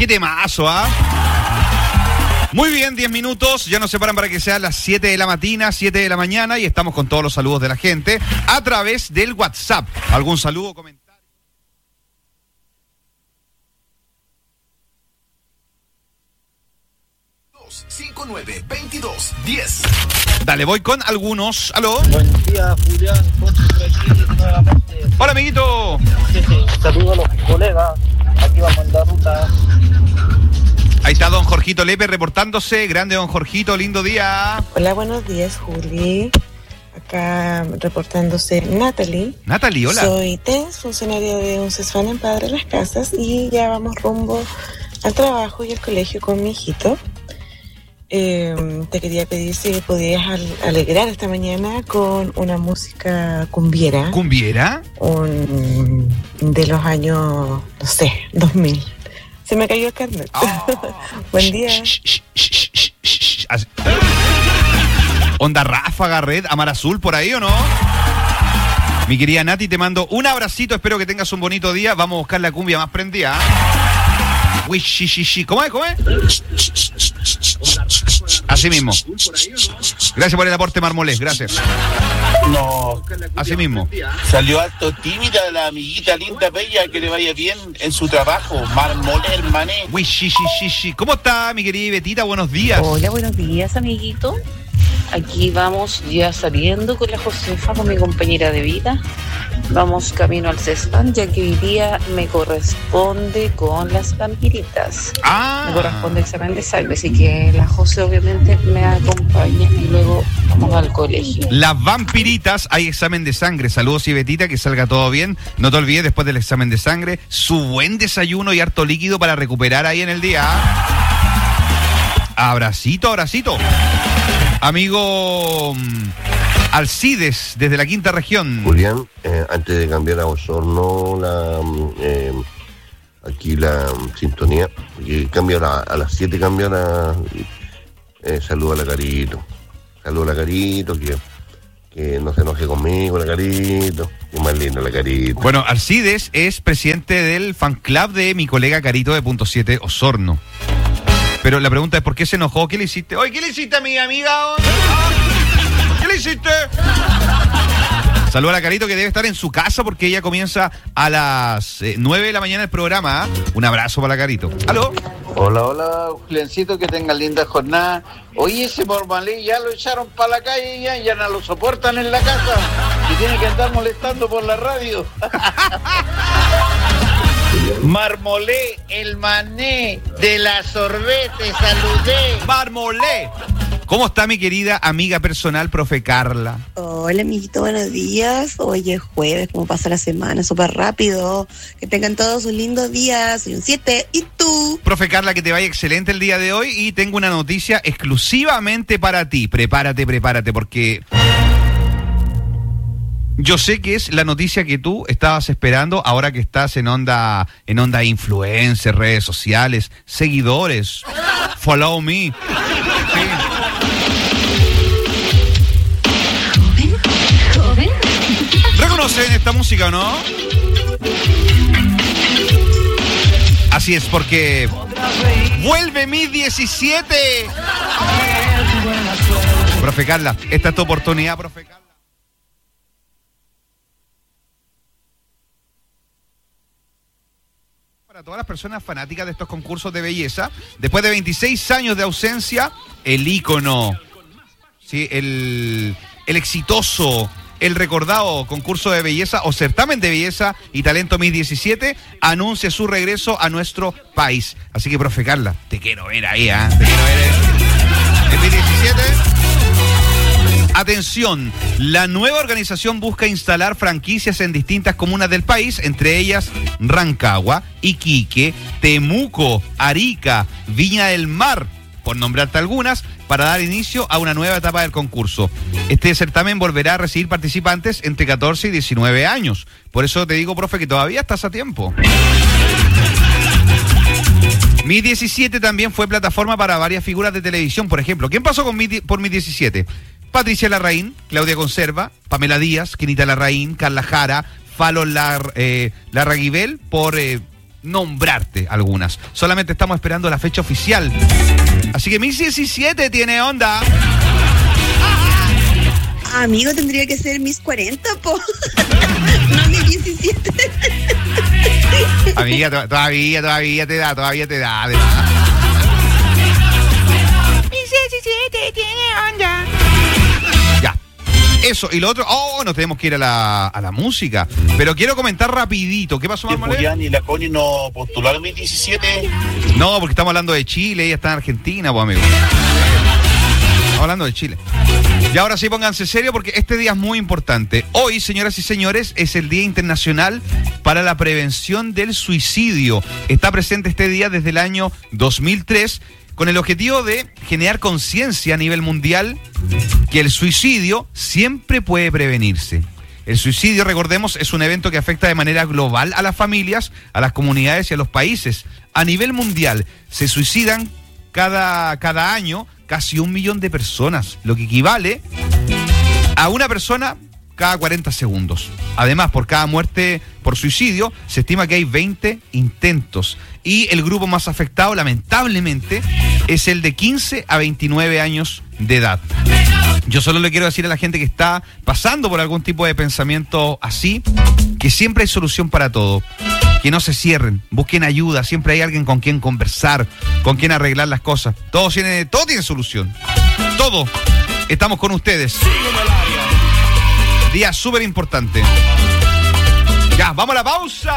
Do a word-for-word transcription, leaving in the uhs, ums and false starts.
Qué temazo, ¿ah? Muy bien, diez minutos, ya nos separan para que sean las siete de la mañana, siete de la mañana, y estamos con todos los saludos de la gente a través del WhatsApp. ¿Algún saludo o comentario? cinco nueve veintidós diez. Dale, voy con algunos. ¿Aló? Buen día, Julián. Nuevamente. Hola, amiguito. Saludos a los colegas. Aquí vamos en la ruta. Ahí está don Jorgito Lepe reportándose. Grande don Jorgito, lindo día. Hola, buenos días, Juli. Acá reportándose Natalie. Natalie, hola. Soy Tens, funcionaria de un CESFAN en Padre Las Casas, y ya vamos rumbo al trabajo y al colegio con mi hijito. Eh, te quería pedir si podías al- alegrar esta mañana con una música cumbiera. ¿Cumbiera? Un, de los años, no sé, dos mil. Se me cayó el carnet. Oh. Buen día. Shh, shh, shh, shh, shh, shh. Así. Onda Ráfaga, Red, Amar Azul, por ahí, ¿o no? Mi querida Nati, te mando un abracito. Espero que tengas un bonito día. Vamos a buscar la cumbia más prendida. Uy, shi, shi, shi. ¿Cómo es? ¿Cómo es? Así mismo. Gracias por el aporte, Marmolés. Gracias. No, Así mismo. salió alto tímida la amiguita linda bella, que le vaya bien en su trabajo. Marmoler Mané. Uy, shi, shi, shi, shi. ¿Cómo está, mi querida Betita? Buenos días. Hola, buenos días, amiguito. Aquí vamos ya saliendo con la Josefa, con mi compañera de vida. Vamos camino al CESFAN, ya que hoy día me corresponde con las vampiritas. Ah. Me corresponde examen de sangre, así que la José obviamente me acompaña y luego vamos al colegio. Las vampiritas, hay examen de sangre. Saludos y Betita, que salga todo bien. No te olvides, después del examen de sangre, su buen desayuno y harto líquido para recuperar ahí en el día. Abracito, abracito. Amigo mm, Alcides, desde la quinta región. Julián, eh, antes de cambiar a Osorno, la, mm, eh, aquí la mm, sintonía, que cambia la- a las siete cambia la... Eh, saludo a la Carito, saludo a la Carito, que, que no se enoje conmigo, la Carito, que más lindo la Carito. Bueno, Alcides es presidente del fan club de mi colega Carito de Punto siete Osorno. Pero la pregunta es, ¿por qué se enojó? ¿Qué le hiciste? Oye, ¿qué le hiciste a mi amiga? ¿Qué le hiciste? Saluda a la Carito, que debe estar en su casa porque ella comienza a las eh, nueve de la mañana el programa. ¿eh? Un abrazo para la Carito. ¿Aló? Hola, hola, Juliancito, que tengan linda jornada. Oye, ese Marmalé ya lo echaron para la calle, ya, ya no lo soportan en la casa. Y tiene que andar molestando por la radio. Marmolé, el mané de la sorbete, saludé. Marmolé. ¿Cómo está mi querida amiga personal, profe Carla? Hola, amiguito, buenos días. Hoy es jueves, ¿cómo pasa la semana? Súper rápido. Que tengan todos un lindo día. Soy un siete. ¿Y tú? Profe Carla, que te vaya excelente el día de hoy y tengo una noticia exclusivamente para ti. Prepárate, prepárate, porque yo sé que es la noticia que tú estabas esperando ahora que estás en onda, en onda influencer, redes sociales, seguidores. Follow me. Sí. ¿Reconocen esta música o no? Así es, porque vuelve mi diecisiete. Profe Carla, esta es tu oportunidad, profe Carla. Para todas las personas fanáticas de estos concursos de belleza, después de veintiséis años de ausencia, el ícono, ¿sí? el, el exitoso, el recordado concurso de belleza o certamen de belleza y talento Miss diecisiete anuncia su regreso a nuestro país. Así que, profe Carla, te quiero ver ahí, ¿eh? Te quiero ver en, en Miss diecisiete. Atención, la nueva organización busca instalar franquicias en distintas comunas del país, entre ellas Rancagua, Iquique, Temuco, Arica, Viña del Mar, por nombrarte algunas, para dar inicio a una nueva etapa del concurso. Este certamen volverá a recibir participantes entre catorce y diecinueve años. Por eso te digo, profe, que todavía estás a tiempo. Mi diecisiete también fue plataforma para varias figuras de televisión. Por ejemplo, ¿quién pasó con mi, por Mi diecisiete? Patricia Larraín, Claudia Conserva, Pamela Díaz, Kenita Larraín, Carla Jara, Falo Lar, eh, Larraguibel, por eh, nombrarte algunas. Solamente estamos esperando la fecha oficial. Así que Miss diecisiete tiene onda. Amigo, tendría que ser mis cuarenta, po. No mis diecisiete. Amiga, to- todavía, todavía te da, todavía te da. Te da. Miss diecisiete tiene onda. Ya. Eso, y lo otro, oh, nos tenemos que ir a la, a la música. Pero quiero comentar rapidito. ¿Qué pasó, Marmolé? ¿Y la Connie no postularon mi diecisiete? No, porque estamos hablando de Chile, ella está en Argentina, pues, amigo. Estamos hablando de Chile. Y ahora sí, pónganse serio porque este día es muy importante. Hoy, señoras y señores, es el Día Internacional para la Prevención del Suicidio. Está presente este día desde el año dos mil tres con el objetivo de generar conciencia a nivel mundial que el suicidio siempre puede prevenirse. El suicidio, recordemos, es un evento que afecta de manera global a las familias, a las comunidades y a los países. A nivel mundial se suicidan cada, cada año casi un millón de personas, lo que equivale a una persona cada cuarenta segundos. Además, por cada muerte por suicidio, se estima que hay veinte intentos. Y el grupo más afectado, lamentablemente, es el de quince a veintinueve años de edad. Yo solo le quiero decir a la gente que está pasando por algún tipo de pensamiento así, que siempre hay solución para todo. Que no se cierren, busquen ayuda, siempre hay alguien con quien conversar, con quien arreglar las cosas. Todo tiene, todo tiene solución. Todo. Estamos con ustedes. Día súper importante. Ya, vamos a la pausa.